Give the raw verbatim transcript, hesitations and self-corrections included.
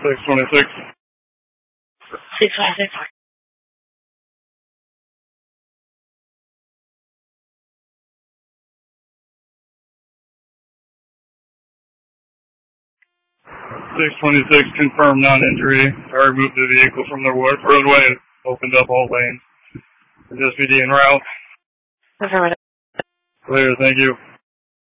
six twenty-six. six twenty-six. six twenty-six, confirmed non-injury. I removed the vehicle from the roadway and opened up all lanes. Is S P D en route? Affirmative. Clear, thank you.